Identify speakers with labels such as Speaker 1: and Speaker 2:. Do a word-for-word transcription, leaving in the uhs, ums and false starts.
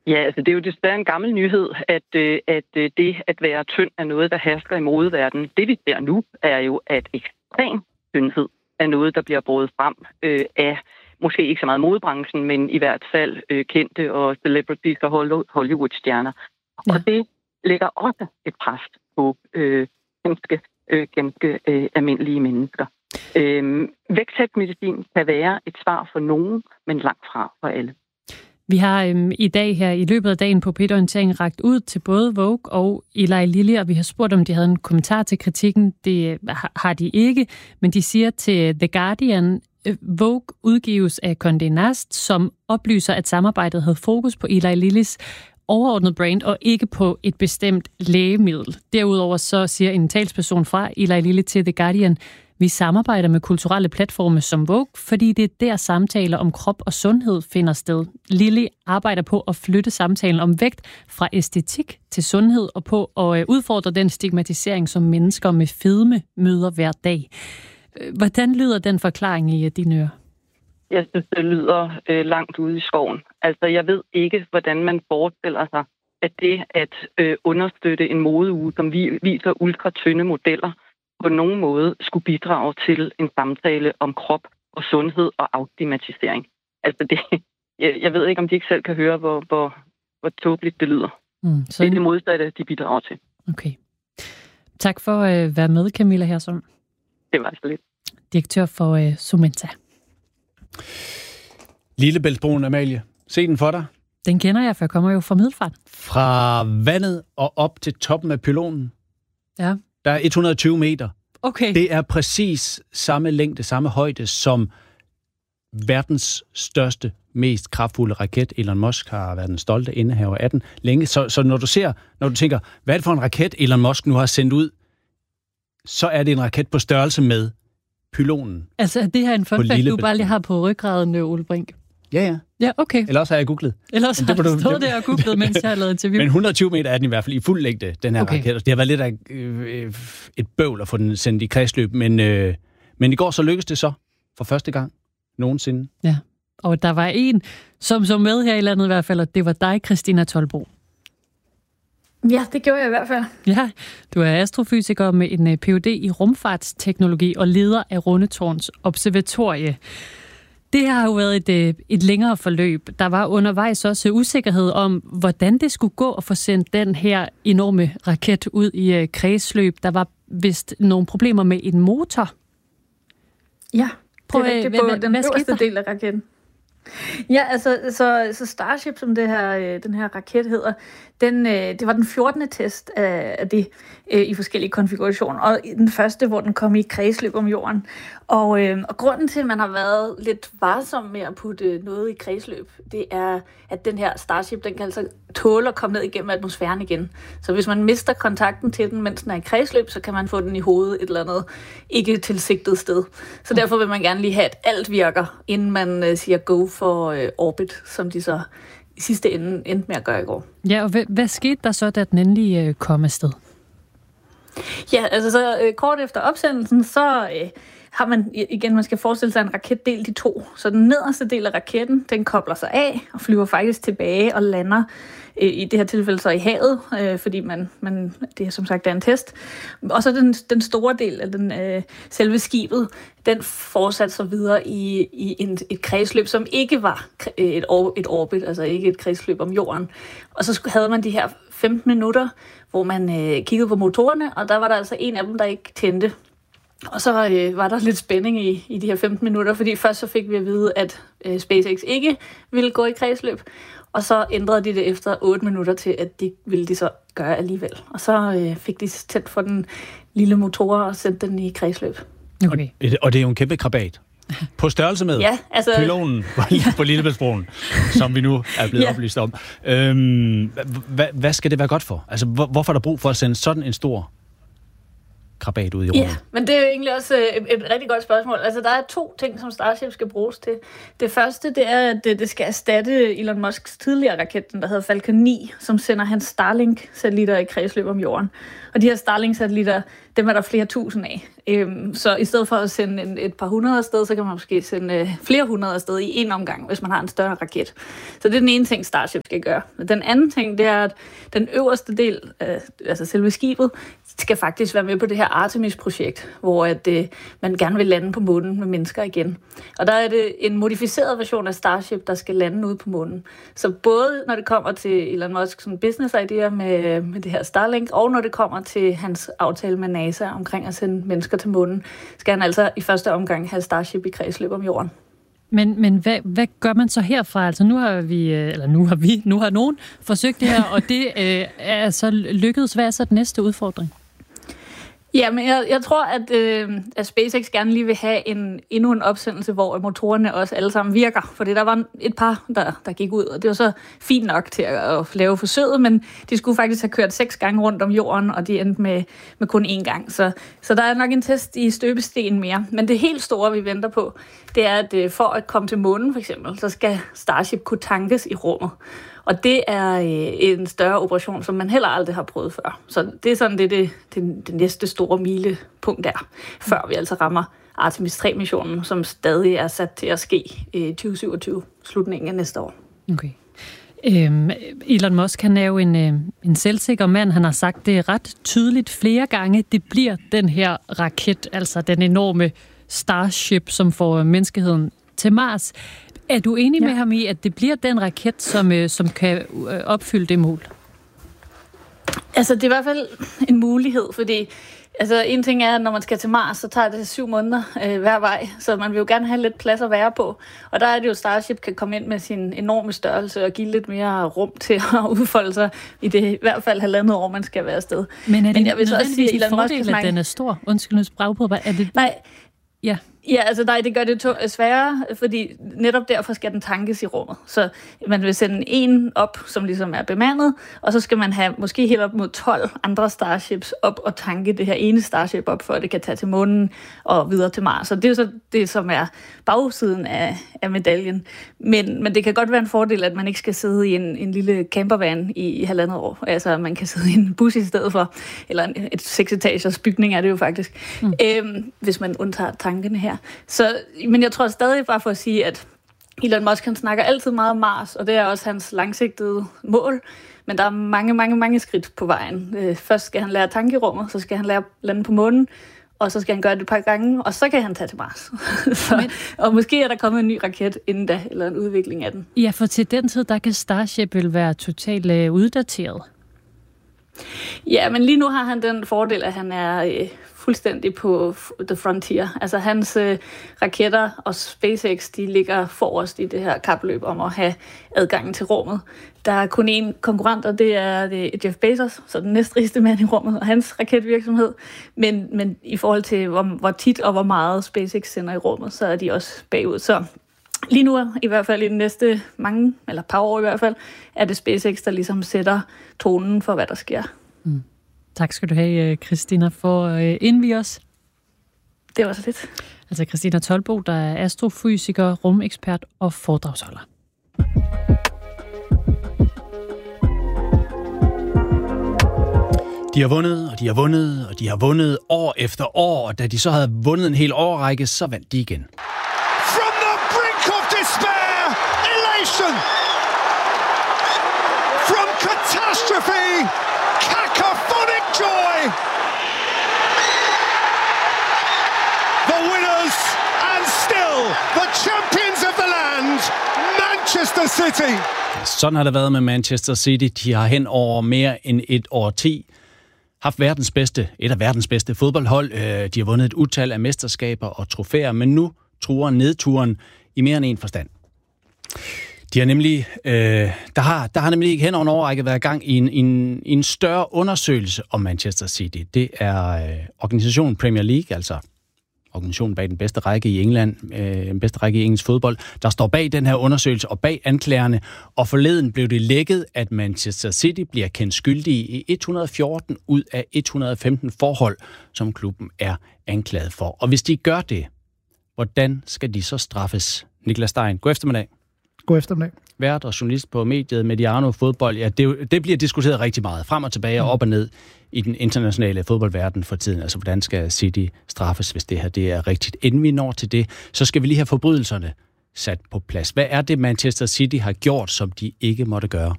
Speaker 1: Ja, altså det er jo desværre en gammel nyhed, at, øh, at øh, det at være tynd er noget, der hersker i modeverdenen. Det vi ser nu er jo, at ekstrem tyndhed er noget, der bliver båret frem øh, af måske ikke så meget modebranchen, men i hvert fald øh, kendte og celebrities og Hollywood-stjerner. Ja. Og det lægger også et pres på øh, ganske, øh, ganske øh, almindelige mennesker. Øh, vægttabsmedicin kan være et svar for nogen, men langt fra for alle.
Speaker 2: Vi har øhm, i dag her i løbet af dagen på P et-orienteringen rakt ud til både Vogue og Eli Lilly, og vi har spurgt, om de havde en kommentar til kritikken. Det har de ikke, men de siger til The Guardian, Vogue udgives af Condé Nast, som oplyser, at samarbejdet havde fokus på Eli Lillys overordnet brand og ikke på et bestemt lægemiddel. Derudover så siger en talsperson fra Eli Lilly til The Guardian, vi samarbejder med kulturelle platforme som Vogue, fordi det er der samtaler om krop og sundhed finder sted. Lilly arbejder på at flytte samtalen om vægt fra æstetik til sundhed og på at udfordre den stigmatisering, som mennesker med fedme møder hver dag. Hvordan lyder den forklaring i dine ører?
Speaker 1: Jeg synes, det lyder øh, langt ude i skoven. Altså, jeg ved ikke, hvordan man forestiller sig, at det at øh, understøtte en modeuge, som vi, viser ultratynde modeller, på nogen måde skulle bidrage til en samtale om krop og sundhed og afstigmatisering. Altså, det, jeg, jeg ved ikke, om de ikke selv kan høre, hvor, hvor, hvor tåbeligt det lyder. Mm, så... Det er det modsatte, de bidrager til.
Speaker 2: Okay. Tak for at øh, være med, Camilla Hersom.
Speaker 1: Det var så lidt.
Speaker 2: Direktør for øh, Sumenta.
Speaker 3: Lillebæltsbroen, Amalie. Se den for dig.
Speaker 2: Den kender jeg, for jeg kommer jo fra Middelfart.
Speaker 3: Fra vandet og op til toppen af pylonen.
Speaker 2: Ja.
Speaker 3: Der er et hundrede og tyve meter.
Speaker 2: Okay.
Speaker 3: Det er præcis samme længde, samme højde som verdens største, mest kraftfulde raket. Elon Musk har været den stolte indehaver af den længe. Så, så når du ser, når du tænker, hvad er det for en raket, Elon Musk nu har sendt ud, så er det en raket på størrelse med pylonen.
Speaker 2: Altså er det her en fun fact, du bare lige har på ryggraden, Ole Brink?
Speaker 3: Ja, ja.
Speaker 2: Ja, okay.
Speaker 3: Ellers har jeg googlet.
Speaker 2: Ellers har jeg stået der og googlet, mens jeg har lavet interview.
Speaker 3: Men et hundrede og tyve meter er den i hvert fald i fuld længde, den her okay. raket. Det har været lidt af øh, et bøvl at få den sendt i kredsløb, men, øh, men i går så lykkedes det så for første gang nogensinde.
Speaker 2: Ja, og der var en, som så med her i landet i hvert fald, og det var dig, Christina Tolbo.
Speaker 4: Ja, det gjorde jeg i hvert fald.
Speaker 2: Ja, du er astrofysiker med en P H D i rumfartsteknologi og leder af Rundetårns Observatorie. Det her har jo været et, et længere forløb. Der var undervejs også usikkerhed om, hvordan det skulle gå at få sendt den her enorme raket ud i kredsløb. Der var vist nogle problemer med en motor.
Speaker 4: Ja, det er rigtigt på den øverste del af raketten. Ja, altså så, så Starship, som det her, den her raket hedder, den, det var den fjortende test af det i forskellige konfigurationer, og den første, hvor den kom i kredsløb om jorden. Og, og grunden til, at man har været lidt varsom med at putte noget i kredsløb, det er, at den her Starship, den kan altså tåle at komme ned igennem atmosfæren igen. Så hvis man mister kontakten til den, mens den er i kredsløb, så kan man få den i hovedet et eller andet ikke tilsigtet sted. Så derfor vil man gerne lige have, at alt virker, inden man siger go for orbit, som de så i sidste ende endte med at gøre i går.
Speaker 2: Ja, og hvad, hvad skete der så, da den endelig øh, kom afsted?
Speaker 4: Ja, altså så øh, kort efter opsendelsen, så øh, har man igen, man skal forestille sig en raket delt i to. Så den nederste del af raketten, den kobler sig af og flyver faktisk tilbage og lander øh, i det her tilfælde så i havet, øh, fordi man, man, det er som sagt er en test. Og så den, den store del af den, øh, selve skibet, den fortsatte så videre i, i en, et kredsløb, som ikke var et, or, et orbit, altså ikke et kredsløb om jorden. Og så havde man de her femten minutter, hvor man øh, kiggede på motorerne, og der var der altså en af dem, der ikke tændte. Og så øh, var der lidt spænding i, i de her femten minutter, fordi først så fik vi at vide, at øh, SpaceX ikke ville gå i kredsløb, og så ændrede de det efter otte minutter til, at de ville de så gøre alligevel. Og så øh, fik de tændt for den lille motor og sendte den i kredsløb.
Speaker 2: Okay.
Speaker 3: Og det er jo en kæmpe krabat. På størrelse med
Speaker 4: ja, altså,
Speaker 3: pylonen på, på Lillebæltsbroen, som vi nu er blevet ja. oplyst om. Øhm, hvad, hvad skal det være godt for? Altså, hvor, hvorfor er der brug for at sende sådan en stor krabat ud i rummet?
Speaker 4: Ja, men det er jo egentlig også et, et rigtig godt spørgsmål. Altså, der er to ting, som Starship skal bruges til. Det første, det er, at det, det skal erstatte Elon Musks tidligere raket, der hedder Falcon ni, som sender hans Starlink-satellitter i kredsløb om jorden. Og de her Starlink-satellitter, dem er der flere tusind af. Øhm, så i stedet for at sende en, et par hundrede afsted, så kan man måske sende øh, flere hundrede afsted i en omgang, hvis man har en større raket. Så det er den ene ting, Starship skal gøre. Den anden ting, det er, at den øverste del, øh, altså selve skibet, skal faktisk være med på det her Artemis-projekt, hvor at, øh, man gerne vil lande på månen med mennesker igen. Og der er det en modificeret version af Starship, der skal lande ude på månen. Så både når det kommer til Elon Musk som business-idéer med, med det her Starlink, og når det kommer til hans aftale med NASA omkring at sende mennesker til månen, skal han altså i første omgang have Starship i kredsløb om jorden.
Speaker 2: Men, men hvad, hvad gør man så herfra? Altså nu har vi, eller nu har vi, nu har nogen forsøgt det her, og det øh, er så lykkedes. Hvad er så den næste udfordring?
Speaker 4: Ja, men jeg, jeg tror, at, øh, at SpaceX gerne lige vil have en, endnu en opsendelse, hvor motorerne også alle sammen virker. Fordi der var et par, der, der gik ud, og det var så fint nok til at, at lave forsøget, men de skulle faktisk have kørt seks gange rundt om jorden, og de endte med, med kun én gang. Så, så der er nok en test i støbesten mere. Men det helt store, vi venter på, det er, at for at komme til månen for eksempel, så skal Starship kunne tankes i rummet. Og det er øh, en større operation, som man heller aldrig har prøvet før. Så det er sådan det, det, det, det næste store milepunkt der, før vi altså rammer Artemis tre-missionen, som stadig er sat til at ske i tyve syvogtyve, slutningen af næste år.
Speaker 2: Okay. Øhm, Elon Musk, han er jo en, øh, en selvsikker mand. Han har sagt det ret tydeligt flere gange. Det bliver den her raket, altså den enorme Starship, som får menneskeheden til Mars. Er du enig ja. med ham i, at det bliver den raket, som, øh, som kan øh, opfylde det mål?
Speaker 4: Altså, det er i hvert fald en mulighed, fordi altså, en ting er, at når man skal til Mars, så tager det syv måneder øh, hver vej, så man vil jo gerne have lidt plads at være på. Og der er det jo, Starship kan komme ind med sin enorme størrelse og give lidt mere rum til at udfolde sig i det i hvert fald halvandet år, man skal være afsted.
Speaker 2: Men er det
Speaker 4: Men jeg vil så også sige,
Speaker 2: en fordel, at den er stor? Undskyld, nu sprag på, hvad er det?
Speaker 4: Nej.
Speaker 2: Ja.
Speaker 4: Ja, altså nej, det gør det to- sværere, fordi netop derfor skal den tankes i rummet. Så man vil sende en op, som ligesom er bemandet, og så skal man have måske helt op mod tolv andre Starships op og tanke det her ene Starship op, for at det kan tage til månen og videre til Mars. Så det er jo så det, som er bagsiden af, af medaljen. Men, men det kan godt være en fordel, at man ikke skal sidde i en, en lille campervan i, i halvandet år. Altså, man kan sidde i en bus i stedet for, eller en, et seksetagers bygning er det jo faktisk, mm. øhm, hvis man undtager tankene her. Så, men jeg tror stadig bare for at sige, at Elon Musk, han snakker altid meget om Mars, og det er også hans langsigtede mål. Men der er mange, mange, mange skridt på vejen. Først skal han lære at tanke i rummet, så skal han lære at lande på månen, og så skal han gøre det et par gange, og så kan han tage til Mars. så, men, og måske er der kommet en ny raket inden da, eller en udvikling af den.
Speaker 2: Ja, for til den tid, der kan Starship vel være totalt øh, uddateret.
Speaker 4: Ja, men lige nu har han den fordel, at han er øh, fuldstændig på the frontier. Altså hans øh, raketter og SpaceX, de ligger forrest i det her kapløb om at have adgangen til rummet. Der er kun én konkurrent, og det er, det er Jeff Bezos, så den næstrigeste mand i rummet, og hans raketvirksomhed. Men, men i forhold til, hvor, hvor tit og hvor meget SpaceX sender i rummet, så er de også bagud. Så lige nu, i hvert fald i de næste mange, eller par år i hvert fald, er det SpaceX, der ligesom sætter tonen for, hvad der sker.
Speaker 2: Mm. Tak skal du have, Christina, for at indvie os.
Speaker 4: Det var så lidt.
Speaker 2: Altså Christina Tolbo, der er astrofysiker, rumekspert og foredragsholder.
Speaker 3: De har vundet, og de har vundet, og de har vundet år efter år, og da de så havde vundet en hel årrække, så vandt de igen.
Speaker 5: From the brink of despair, elation. From catastrophe, cacophonic joy. The winners and still the champions of the land, Manchester City.
Speaker 3: Sådan har det været med Manchester City. De har hen over mere end et årti haft verdens bedste, et af verdens bedste fodboldhold. De har vundet et utal af mesterskaber og trofæer, men nu truer nedturen i mere end en forstand. De har nemlig, øh, der, har, der har nemlig ikke hen over en årrække været i gang i en, en, en større undersøgelse om Manchester City. Det er øh, organisationen Premier League, altså organisationen bag den bedste række i England, øh, den bedste række i engelsk fodbold, der står bag den her undersøgelse og bag anklagerne. Og forleden blev det lækket, at Manchester City bliver kendt skyldige i et hundrede og fjorten ud af et hundrede og femten forhold, som klubben er anklaget for. Og hvis de gør det, hvordan skal de så straffes? Niklas Stein, god eftermiddag.
Speaker 6: God eftermiddag.
Speaker 3: Vært og journalist på mediet Mediano Fodbold. Ja, det, det bliver diskuteret rigtig meget. Frem og tilbage og op og ned i den internationale fodboldverden for tiden. Altså, hvordan skal City straffes, hvis det her det er rigtigt? Inden vi når til det, så skal vi lige have forbrydelserne sat på plads. Hvad er det, Manchester City har gjort, som de ikke måtte gøre?